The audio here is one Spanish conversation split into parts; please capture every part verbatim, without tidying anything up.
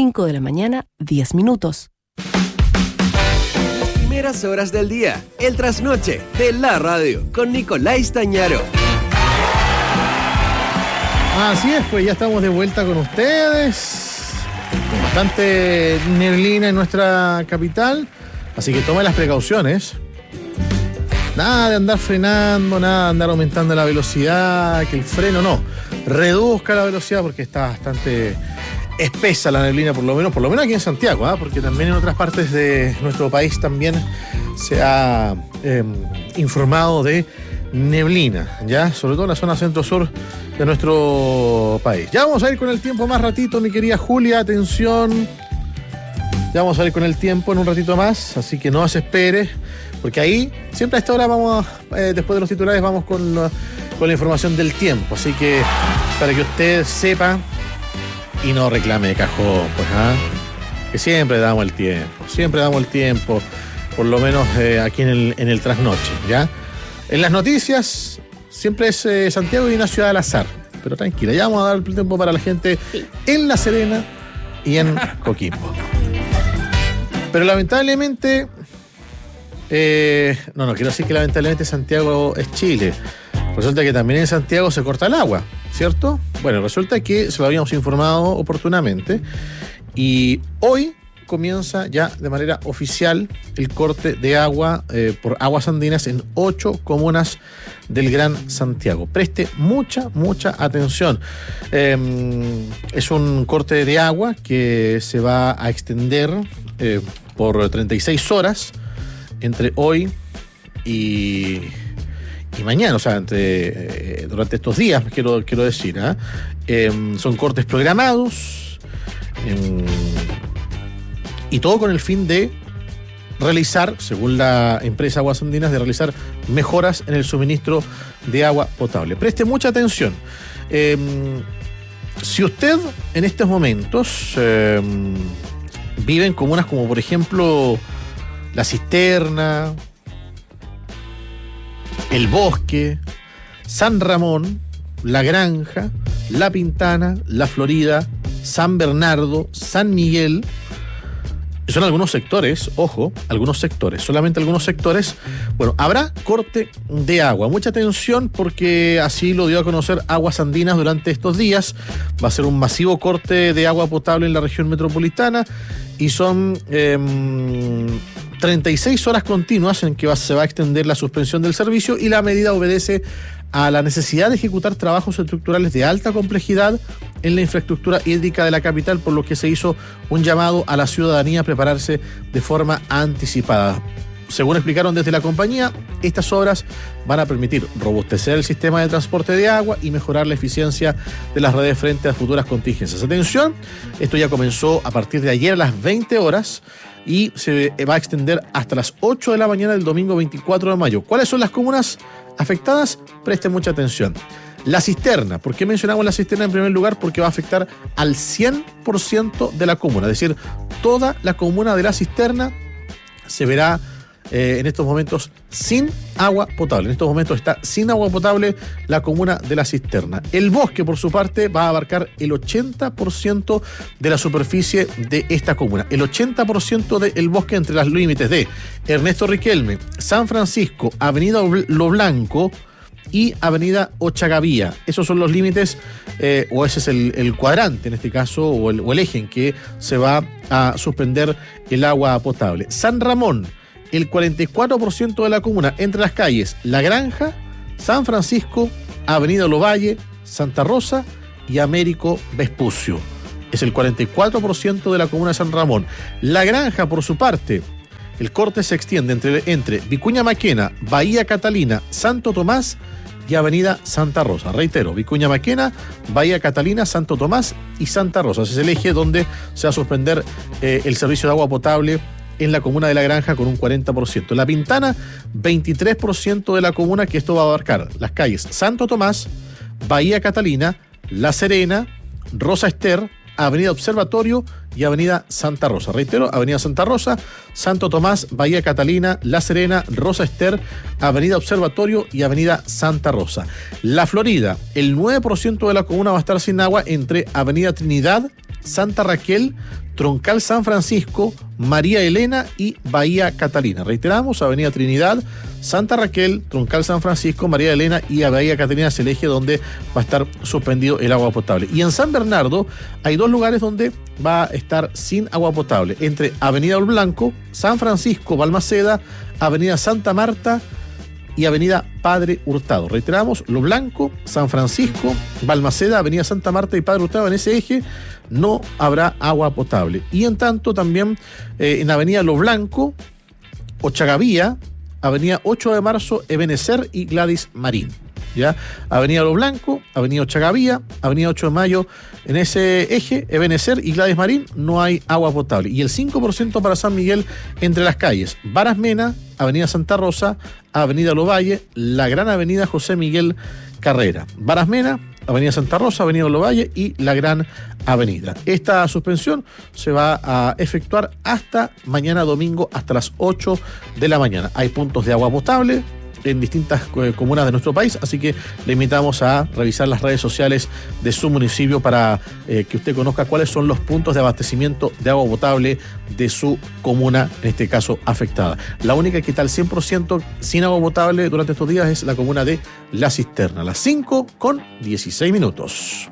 cinco de la mañana, diez minutos. Primeras horas del día, el trasnoche de la radio, con Nicolás Tañaro. Así es, pues ya estamos de vuelta con ustedes. Con bastante neblina en nuestra capital, así que tome las precauciones. Nada de andar frenando, nada de andar aumentando la velocidad, que el freno no. Reduzca la velocidad porque está bastante espesa la neblina, por lo menos, por lo menos aquí en Santiago, ¿eh? Porque también en otras partes de nuestro país también se ha eh, informado de neblina, ya, sobre todo en la zona centro-sur de nuestro país. Ya vamos a ir con el tiempo más ratito, mi querida Julia, atención. Ya vamos a ir con el tiempo en un ratito más, así que no se espere, porque ahí, siempre a esta hora vamos, eh, después de los titulares, vamos con la, con la información del tiempo. Así que, para que usted sepa y no reclame de cajón, pues, ¿ah? Que siempre damos el tiempo, siempre damos el tiempo, por lo menos eh, aquí en el, en el trasnoche, ¿ya? En las noticias, siempre es eh, Santiago y una ciudad al azar, pero tranquila, ya vamos a dar el tiempo para la gente en La Serena y en Coquimbo. Pero lamentablemente, eh, no, no quiero decir que lamentablemente Santiago es Chile. Resulta que también en Santiago se corta el agua, ¿cierto? Bueno, resulta que se lo habíamos informado oportunamente y hoy comienza ya de manera oficial el corte de agua eh, por aguas andinas en ocho comunas del Gran Santiago. Preste mucha, mucha atención. Eh, es un corte de agua que se va a extender eh, por treinta y seis horas entre hoy y, y mañana, o sea, entre, eh, durante estos días, quiero, quiero decir. ¿eh? Eh, son cortes programados eh, y todo con el fin de realizar, según la empresa Aguas Andinas, de realizar mejoras en el suministro de agua potable. Preste mucha atención. Eh, si usted en estos momentos eh, vive en comunas como, por ejemplo, La Cisterna, El Bosque, San Ramón, La Granja, La Pintana, La Florida, San Bernardo, San Miguel, son algunos sectores, ojo, algunos sectores, solamente algunos sectores, bueno, habrá corte de agua. Mucha atención porque así lo dio a conocer Aguas Andinas durante estos días. Va a ser un masivo corte de agua potable en la región metropolitana y son eh, treinta y seis horas continuas en que va, se va a extender la suspensión del servicio, y la medida obedece a la necesidad de ejecutar trabajos estructurales de alta complejidad en la infraestructura hídrica de la capital, por lo que se hizo un llamado a la ciudadanía a prepararse de forma anticipada. Según explicaron desde la compañía, estas obras van a permitir robustecer el sistema de transporte de agua y mejorar la eficiencia de las redes frente a futuras contingencias. Atención, esto ya comenzó a partir de ayer a las veinte horas y se va a extender hasta las ocho de la mañana del domingo veinticuatro de mayo. ¿Cuáles son las comunas afectadas? Presten mucha atención. La Cisterna. ¿Por qué mencionamos La Cisterna en primer lugar? Porque va a afectar al cien por ciento de la comuna, es decir, toda la comuna de La Cisterna se verá eh, en estos momentos sin agua potable. En estos momentos está sin agua potable la comuna de La Cisterna. El Bosque, por su parte, va a abarcar el ochenta por ciento de la superficie de esta comuna. El ochenta por ciento del Bosque entre los límites de Ernesto Riquelme, San Francisco, Avenida Lo Blanco y Avenida Ochagavía. Esos son los límites, eh, o ese es el, el cuadrante en este caso, o el, o el eje en que se va a suspender el agua potable. San Ramón, el cuarenta y cuatro por ciento de la comuna entre las calles La Granja, San Francisco, Avenida Lovalle, Santa Rosa y Américo Vespucio. Es el cuarenta y cuatro por ciento de la comuna de San Ramón. La Granja, por su parte, el corte se extiende entre, entre Vicuña Maquena, Bahía Catalina, Santo Tomás y Avenida Santa Rosa. Reitero, Vicuña Maquena, Bahía Catalina, Santo Tomás y Santa Rosa. Ese es el eje donde se va a suspender eh, el servicio de agua potable en la comuna de La Granja con un cuarenta por ciento. La Pintana, veintitrés por ciento de la comuna, que esto va a abarcar las calles Santo Tomás, Bahía Catalina, La Serena, Rosa Ester, Avenida Observatorio y Avenida Santa Rosa. Reitero, Avenida Santa Rosa, Santo Tomás, Bahía Catalina, La Serena, Rosa Ester, Avenida Observatorio y Avenida Santa Rosa. La Florida, el nueve por ciento de la comuna va a estar sin agua entre Avenida Trinidad, Santa Raquel, Troncal San Francisco, María Elena y Bahía Catalina. Reiteramos, Avenida Trinidad, Santa Raquel, Troncal San Francisco, María Elena y Bahía Catalina es el eje donde va a estar suspendido el agua potable. Y en San Bernardo hay dos lugares donde va a estar sin agua potable, entre Avenida Ol Blanco, San Francisco, Balmaceda, Avenida Santa Marta y Avenida Padre Hurtado. Reiteramos, Lo Blanco, San Francisco, Balmaceda, Avenida Santa Marta y Padre Hurtado, en ese eje no habrá agua potable. Y en tanto también eh, en Avenida Lo Blanco, Ochagavía, Avenida ocho de marzo, Ebenecer y Gladys Marín. ¿Ya? Avenida Lo Blanco, Avenida Ochagavía, Avenida ocho de mayo, en ese eje, Ebenecer y Gladys Marín, no hay agua potable. Y el cinco por ciento para San Miguel entre las calles Varas Mena, Avenida Santa Rosa, Avenida Lovalle, la Gran Avenida José Miguel Carrera. Varas Mena, Avenida Santa Rosa, Avenida Lovalle y la Gran Avenida. Esta suspensión se va a efectuar hasta mañana domingo, hasta las ocho de la mañana. Hay puntos de agua potable en distintas eh, comunas de nuestro país, así que le invitamos a revisar las redes sociales de su municipio para eh, que usted conozca cuáles son los puntos de abastecimiento de agua potable de su comuna, en este caso afectada. La única que está al cien por ciento sin agua potable durante estos días es la comuna de La Cisterna. Las cinco con dieciséis minutos.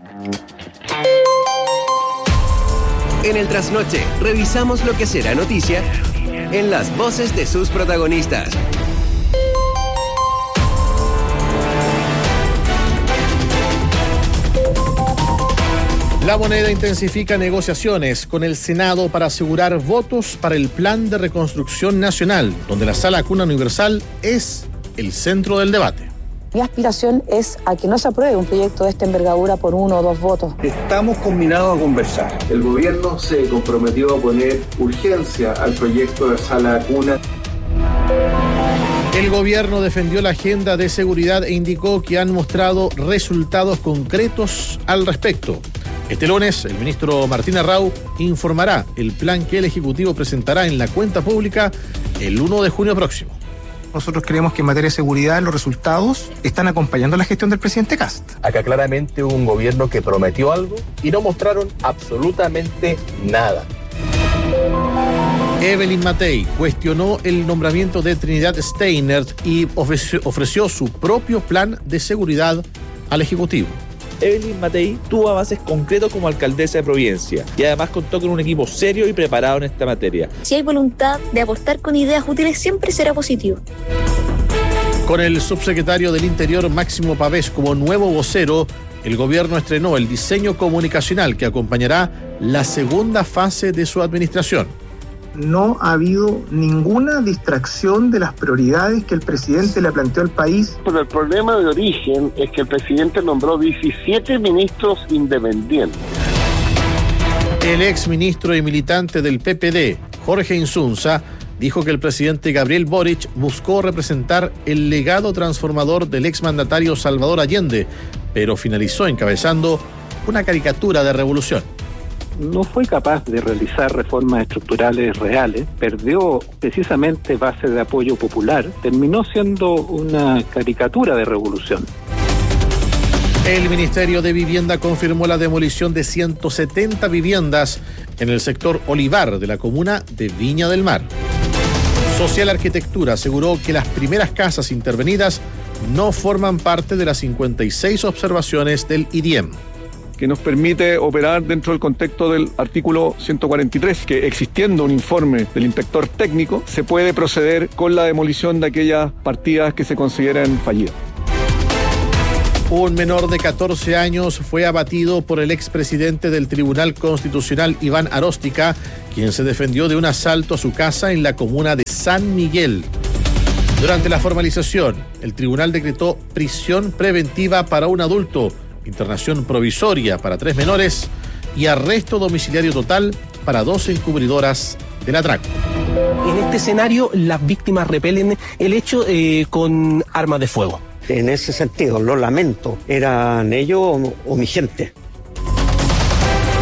En el Trasnoche revisamos lo que será noticia en las voces de sus protagonistas. La Moneda intensifica negociaciones con el Senado para asegurar votos para el Plan de Reconstrucción Nacional, donde la Sala Cuna Universal es el centro del debate. Mi aspiración es a que no se apruebe un proyecto de esta envergadura por uno o dos votos. Estamos combinados a conversar. El gobierno se comprometió a poner urgencia al proyecto de Sala Cuna. El gobierno defendió la agenda de seguridad e indicó que han mostrado resultados concretos al respecto. Este lunes, el ministro Martín Arrau informará el plan que el Ejecutivo presentará en la cuenta pública el primero de junio próximo. Nosotros creemos que en materia de seguridad los resultados están acompañando la gestión del presidente Kast. Acá claramente hubo un gobierno que prometió algo y no mostraron absolutamente nada. Evelyn Matei cuestionó el nombramiento de Trinidad Steinert y ofreció, ofreció su propio plan de seguridad al Ejecutivo. Evelyn Matei tuvo avances concretos como alcaldesa de Providencia y además contó con un equipo serio y preparado en esta materia. Si hay voluntad de apostar con ideas útiles, siempre será positivo. Con el subsecretario del Interior Máximo Pavés como nuevo vocero, el gobierno estrenó el diseño comunicacional que acompañará la segunda fase de su administración. No ha habido ninguna distracción de las prioridades que el presidente le planteó al país. Pero el problema de origen es que el presidente nombró diecisiete ministros independientes. El exministro y militante del P P D, Jorge Insunza, dijo que el presidente Gabriel Boric buscó representar el legado transformador del exmandatario Salvador Allende, pero finalizó encabezando una caricatura de revolución. No fue capaz de realizar reformas estructurales reales, perdió precisamente base de apoyo popular, terminó siendo una caricatura de revolución. El Ministerio de Vivienda confirmó la demolición de ciento setenta viviendas en el sector Olivar de la comuna de Viña del Mar. Social Arquitectura aseguró que las primeras casas intervenidas no forman parte de las cincuenta y seis observaciones del I D I E M. Que nos permite operar dentro del contexto del artículo ciento cuarenta y tres, que existiendo un informe del inspector técnico, se puede proceder con la demolición de aquellas partidas que se consideren fallidas. Un menor de catorce años fue abatido por el expresidente del Tribunal Constitucional, Iván Aróstica, quien se defendió de un asalto a su casa en la comuna de San Miguel. Durante la formalización, el tribunal decretó prisión preventiva para un adulto, internación provisoria para tres menores y arresto domiciliario total para dos encubridoras del atraco. En este escenario, las víctimas repelen el hecho eh, con armas de fuego. En ese sentido, lo lamento. ¿Eran ellos o, o mi gente?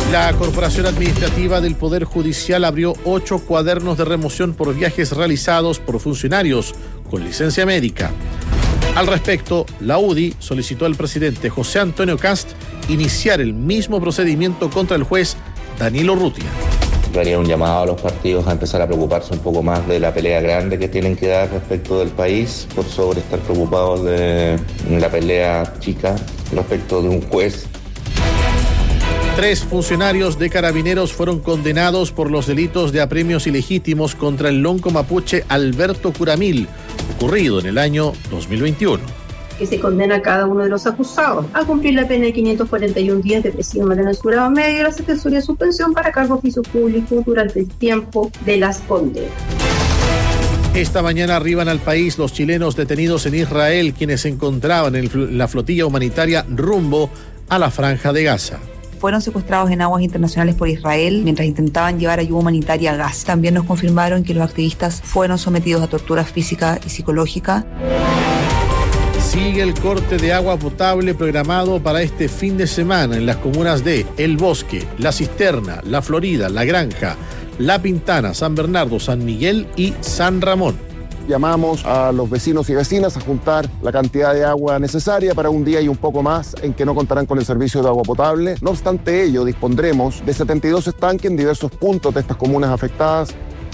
La Corporación Administrativa del Poder Judicial abrió ocho cuadernos de remoción por viajes realizados por funcionarios con licencia médica. Al respecto, la U D I solicitó al presidente José Antonio Kast iniciar el mismo procedimiento contra el juez Danilo Urrutia. Haría un llamado a los partidos a empezar a preocuparse un poco más de la pelea grande que tienen que dar respecto del país, por sobre estar preocupados de la pelea chica respecto de un juez. Tres funcionarios de Carabineros fueron condenados por los delitos de apremios ilegítimos contra el lonco mapuche Alberto Curamil, ocurrido en el año dos mil veintiuno. Que se condena a cada uno de los acusados a cumplir la pena de quinientos cuarenta y un días de prisión mensurado medio y la sentencia de suspensión para cargo de oficio público durante el tiempo de las condenas. Esta mañana arriban al país los chilenos detenidos en Israel, quienes se encontraban en la flotilla humanitaria rumbo a la Franja de Gaza. Fueron secuestrados en aguas internacionales por Israel mientras intentaban llevar ayuda humanitaria a Gaza. También nos confirmaron que los activistas fueron sometidos a tortura física y psicológica. Sigue el corte de agua potable programado para este fin de semana en las comunas de El Bosque, La Cisterna, La Florida, La Granja, La Pintana, San Bernardo, San Miguel y San Ramón. Llamamos a los vecinos y vecinas a juntar la cantidad de agua necesaria para un día y un poco más en que no contarán con el servicio de agua potable. No obstante ello, dispondremos de setenta y dos estanques en diversos puntos de estas comunas afectadas.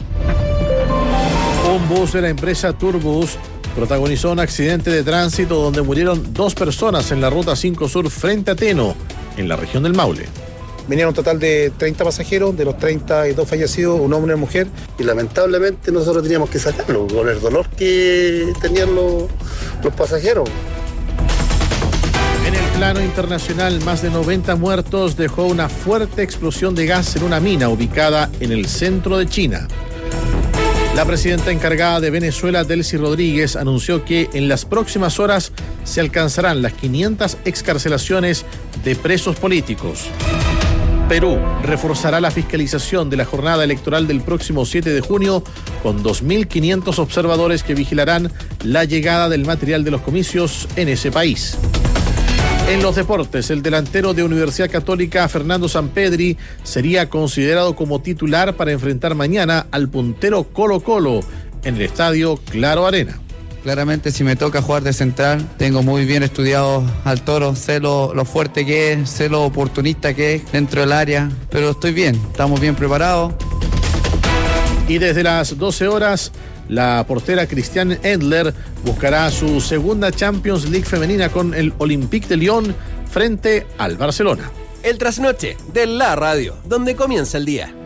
Un bus de la empresa Turbus protagonizó un accidente de tránsito donde murieron dos personas en la ruta cinco Sur frente a Teno, en la región del Maule. Venían un total de treinta pasajeros, de los treinta y dos fallecidos, un hombre y una mujer. Y lamentablemente nosotros teníamos que sacarlo con el dolor que tenían los, los pasajeros. En el plano internacional, más de noventa muertos dejó una fuerte explosión de gas en una mina ubicada en el centro de China. La presidenta encargada de Venezuela, Delcy Rodríguez, anunció que en las próximas horas se alcanzarán las quinientas excarcelaciones de presos políticos. Perú reforzará la fiscalización de la jornada electoral del próximo siete de junio con dos mil quinientos observadores que vigilarán la llegada del material de los comicios en ese país. En los deportes, el delantero de Universidad Católica, Fernando Sampedri, sería considerado como titular para enfrentar mañana al puntero Colo-Colo en el estadio Claro Arena. Claramente, si me toca jugar de central, tengo muy bien estudiado al Toro, sé lo, lo fuerte que es, sé lo oportunista que es dentro del área, pero estoy bien, estamos bien preparados. Y desde las doce horas, la portera Christiane Endler buscará su segunda Champions League femenina con el Olympique de Lyon frente al Barcelona. El trasnoche de la radio, donde comienza el día.